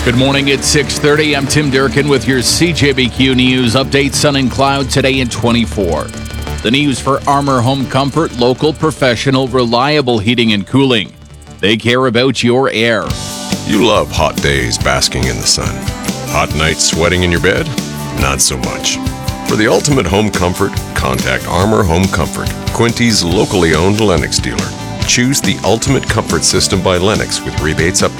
Good morning, it's 6:30. I'm Tim Durkin with your CJBQ News update. Sun and cloud today in 24. The news for Armor Home Comfort, local, professional, reliable heating and cooling. They care about your air. You love hot days basking in the sun. Hot nights sweating in your bed? Not so much. For the ultimate home comfort, contact Armor Home Comfort, Quinty's locally owned Lennox dealer. Choose the ultimate comfort system by Lennox with rebates up to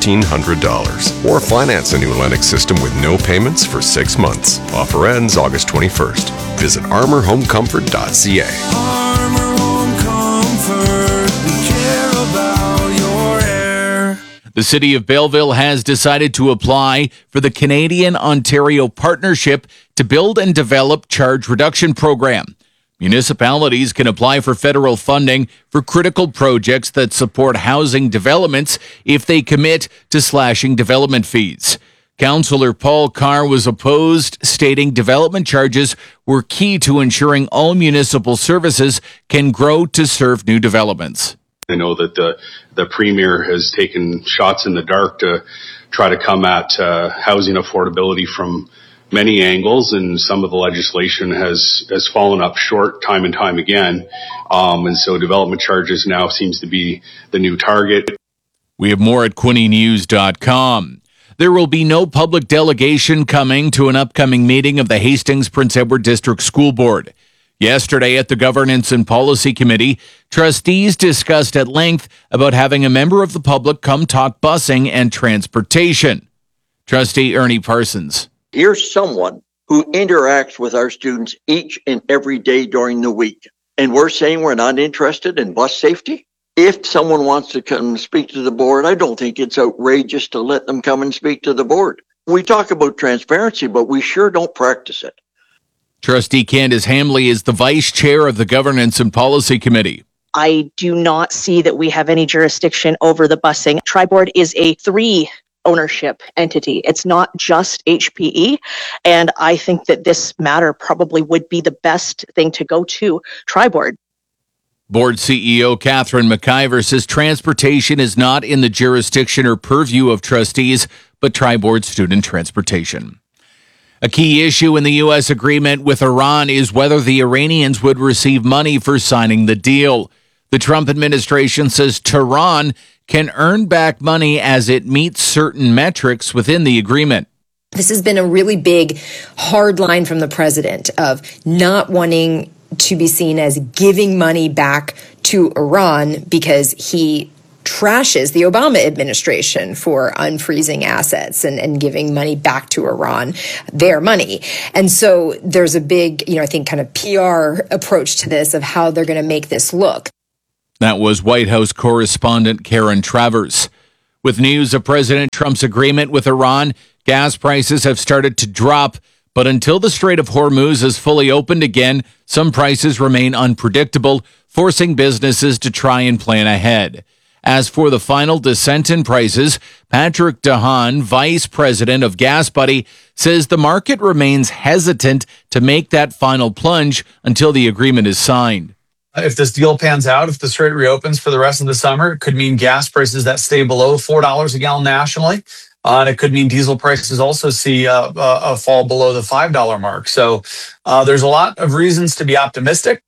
$1,300. Or finance a new Lennox system with no payments for 6 months. Offer ends August 21st. Visit armorhomecomfort.ca. Armor Home Comfort, we care about your air. The City of Belleville has decided to apply for the Canadian-Ontario Partnership to build and develop charge reduction program. Municipalities can apply for federal funding for critical projects that support housing developments if they commit to slashing development fees. Councillor Paul Carr was opposed, stating development charges were key to ensuring all municipal services can grow to serve new developments. I know that the Premier has taken shots in the dark to try to come at housing affordability from many angles, and some of the legislation has fallen up short time and time again. And so development charges now seems to be the new target. We have more at QuinnyNews.com. There will be no public delegation coming to an upcoming meeting of the Hastings Prince Edward District School Board. Yesterday at the Governance and Policy Committee, trustees discussed at length about having a member of the public come talk busing and transportation. Trustee Ernie Parsons. Here's someone who interacts with our students each and every day during the week. And we're saying we're not interested in bus safety? If someone wants to come speak to the board, I don't think it's outrageous to let them come and speak to the board. We talk about transparency, but we sure don't practice it. Trustee Candace Hamley is the vice chair of the Governance and Policy Committee. I do not see that we have any jurisdiction over the busing. Tri-Board is a 3 ownership entity. It's not just HPE. And I think that this matter probably would be the best thing to go to Tri-Board. Board CEO Catherine McIver says transportation is not in the jurisdiction or purview of trustees, but Tri-Board student transportation. A key issue in the U.S. agreement with Iran is whether the Iranians would receive money for signing the deal. The Trump administration says Tehran can earn back money as it meets certain metrics within the agreement. This has been a really big, hard line from the president of not wanting to be seen as giving money back to Iran because he trashes the Obama administration for unfreezing assets and giving money back to Iran, their money. And so there's a big, I think kind of PR approach to this of how they're going to make this look. That was White House correspondent Karen Travers. With news of President Trump's agreement with Iran, gas prices have started to drop, but until the Strait of Hormuz is fully opened again, some prices remain unpredictable, forcing businesses to try and plan ahead. As for the final descent in prices, Patrick DeHaan, vice president of GasBuddy, says the market remains hesitant to make that final plunge until the agreement is signed. If this deal pans out, if the strait reopens for the rest of the summer, it could mean gas prices that stay below $4 a gallon nationally. And it could mean diesel prices also see a fall below the $5 mark. So there's a lot of reasons to be optimistic,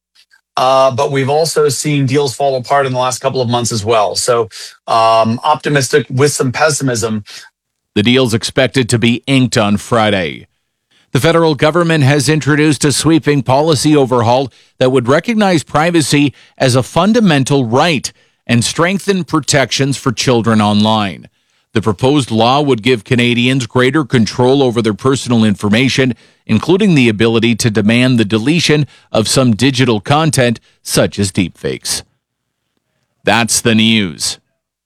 but we've also seen deals fall apart in the last couple of months as well. So optimistic with some pessimism. The deal's expected to be inked on Friday. The federal government has introduced a sweeping policy overhaul that would recognize privacy as a fundamental right and strengthen protections for children online. The proposed law would give Canadians greater control over their personal information, including the ability to demand the deletion of some digital content, such as deepfakes. That's the news.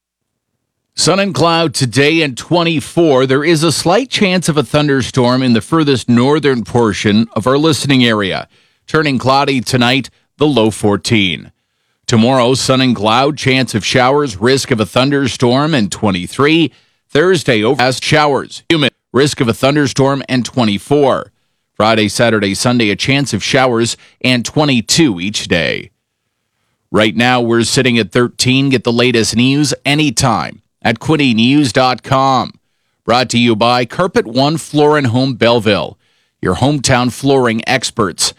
Sun and cloud today and 24. There is a slight chance of a thunderstorm in the furthest northern portion of our listening area. Turning cloudy tonight, the low 14. Tomorrow, sun and cloud, chance of showers, risk of a thunderstorm, and 23. Thursday, overcast showers, humid, risk of a thunderstorm, and 24. Friday, Saturday, Sunday, a chance of showers, and 22 each day. Right now, we're sitting at 13. Get the latest news anytime at QuinnyNews.com. Brought to you by Carpet One Floor and Home Belleville, your hometown flooring experts.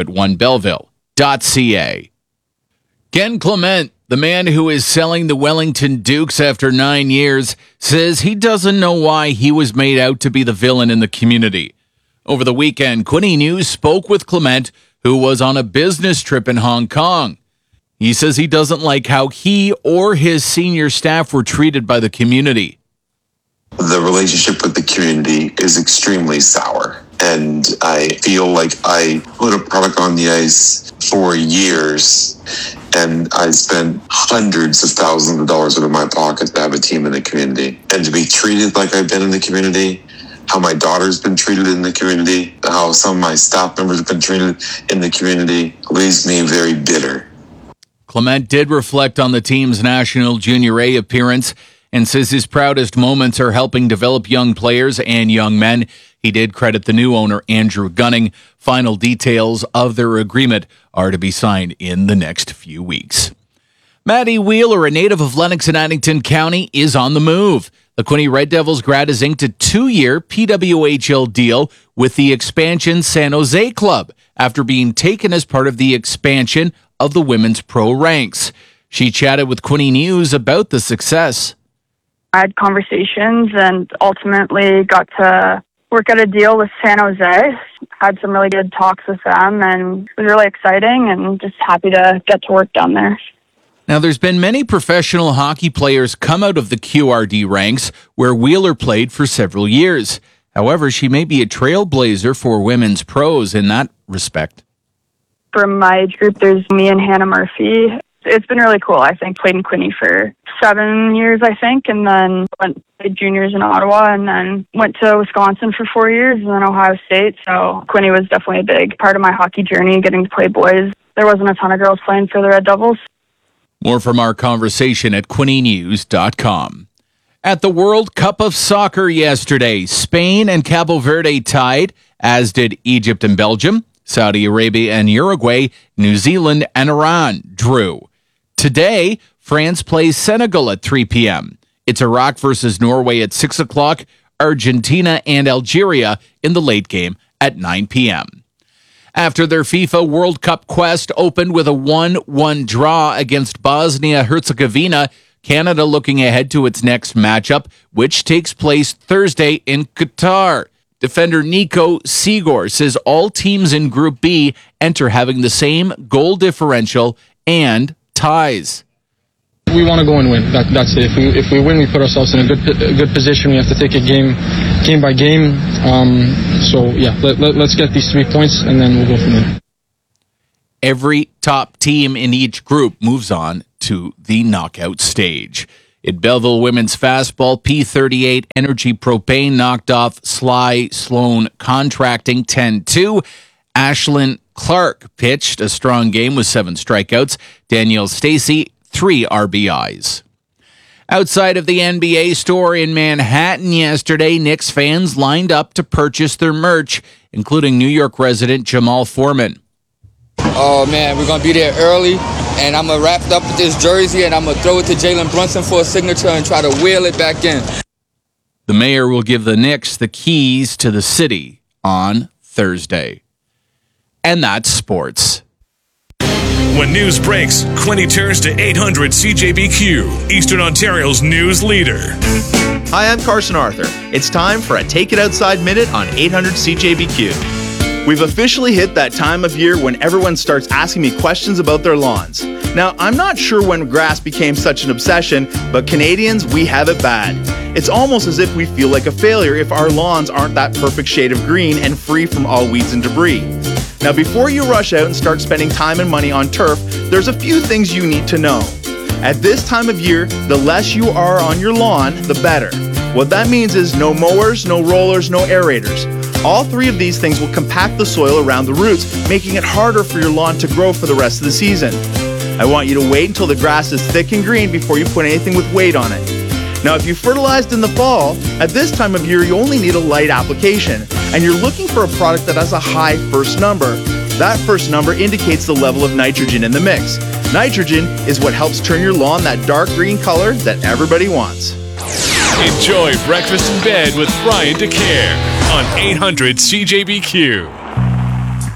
CarpetOneBelleville.ca. Ken Clement, the man who is selling the Wellington Dukes after 9 years, says he doesn't know why he was made out to be the villain in the community. Over the weekend, Quinte News spoke with Clement, who was on a business trip in Hong Kong. He says he doesn't like how he or his senior staff were treated by the community. The relationship with the community is extremely sour, and I feel like I put a product on the ice for years, and I spent hundreds of thousands of dollars out of my pocket to have a team in the community. And to be treated like I've been in the community, how my daughter's been treated in the community, how some of my staff members have been treated in the community, leaves me very bitter. Clement did reflect on the team's National Junior A appearance and says his proudest moments are helping develop young players and young men. He did credit the new owner, Andrew Gunning. Final details of their agreement are to be signed in the next few weeks. Maddie Wheeler, a native of Lennox and Addington County, is on the move. The Quinte Red Devils grad has inked a 2-year PWHL deal with the expansion San Jose club after being taken as part of the expansion of the women's pro ranks. She chatted with Quinte News about the success. I had conversations and ultimately got to work out a deal with San Jose. Had some really good talks with them, and it was really exciting and just happy to get to work down there. Now, there's been many professional hockey players come out of the QRD ranks where Wheeler played for several years. However, she may be a trailblazer for women's pros in that respect. From my age group, there's me and Hannah Murphy. It's been really cool. I think played in Quinte for 7 years, I think, and then went to juniors in Ottawa, and then went to Wisconsin for 4 years, and then Ohio State. So Quinte was definitely a big part of my hockey journey, getting to play boys. There wasn't a ton of girls playing for the Red Devils. More from our conversation at QuinteNews.com. At the World Cup of Soccer yesterday, Spain and Cabo Verde tied, as did Egypt and Belgium. Saudi Arabia and Uruguay, New Zealand and Iran drew. Today, France plays Senegal at 3 p.m. It's Iraq versus Norway at 6 o'clock, Argentina and Algeria in the late game at 9 p.m. After their FIFA World Cup quest opened with a 1-1 draw against Bosnia-Herzegovina, Canada looking ahead to its next matchup, which takes place Thursday in Qatar. Defender Nico Sigor says all teams in Group B enter having the same goal differential and ties. We want to go and win. That's it. If we win, we put ourselves in a good position. We have to take it game by game. Let's get these 3 points, and then we'll go from there. Every top team in each group moves on to the knockout stage. At Belleville Women's Fastball, P38 Energy Propane knocked off Sly Sloan Contracting 10-2. Ashlyn Clark pitched a strong game with 7 strikeouts. Danielle Stacey, 3 RBIs. Outside of the NBA store in Manhattan yesterday, Knicks fans lined up to purchase their merch, including New York resident Jamal Foreman. Oh, man, we're going to be there early, and I'm going to wrap it up with this jersey, and I'm going to throw it to Jalen Brunson for a signature and try to wheel it back in. The mayor will give the Knicks the keys to the city on Thursday. And that's sports. When news breaks, Quinte turns to 800 CJBQ, Eastern Ontario's news leader. Hi, I'm Carson Arthur. It's time for a Take It Outside Minute on 800 CJBQ. We've officially hit that time of year when everyone starts asking me questions about their lawns. Now, I'm not sure when grass became such an obsession, but Canadians, we have it bad. It's almost as if we feel like a failure if our lawns aren't that perfect shade of green and free from all weeds and debris. Now, before you rush out and start spending time and money on turf, there's a few things you need to know. At this time of year, the less you are on your lawn, the better. What that means is no mowers, no rollers, no aerators. All 3 of these things will compact the soil around the roots, making it harder for your lawn to grow for the rest of the season. I want you to wait until the grass is thick and green before you put anything with weight on it. Now, if you fertilized in the fall, at this time of year, you only need a light application, and you're looking for a product that has a high first number. That first number indicates the level of nitrogen in the mix. Nitrogen is what helps turn your lawn that dark green color that everybody wants. Enjoy Breakfast in Bed with Brian DeCare on 800 CJBQ.